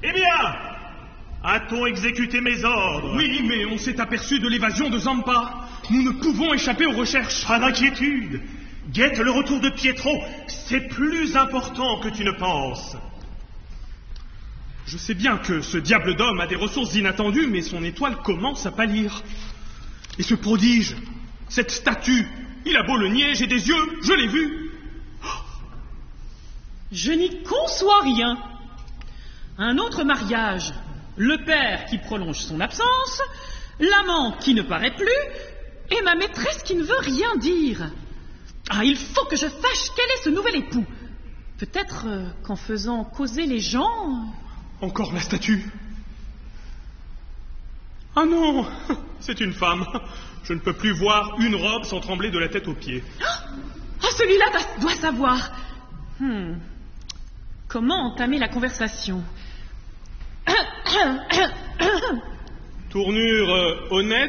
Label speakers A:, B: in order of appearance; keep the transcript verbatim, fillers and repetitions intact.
A: Eh bien, a-t-on exécuté mes ordres?
B: Oui, mais on s'est aperçu de l'évasion de Zampa. Nous ne pouvons échapper aux recherches.
A: Pas d'inquiétude. Guette le retour de Pietro. C'est plus important que tu ne penses.
B: Je sais bien que ce diable d'homme a des ressources inattendues, mais son étoile commence à pâlir. Et ce prodige, cette statue, il a beau le nier, j'ai des yeux, je l'ai vu.
C: Je n'y conçois rien. Un autre mariage, le père qui prolonge son absence, l'amant qui ne paraît plus, et ma maîtresse qui ne veut rien dire. Ah, il faut que je sache quel est ce nouvel époux. Peut-être euh, qu'en faisant causer les gens...
B: Encore la statue. Ah non, c'est une femme. Je ne peux plus voir une robe sans trembler de la tête aux pieds.
C: Ah, celui-là doit, doit savoir. Hmm. Comment entamer la conversation?
B: Tournure euh, honnête.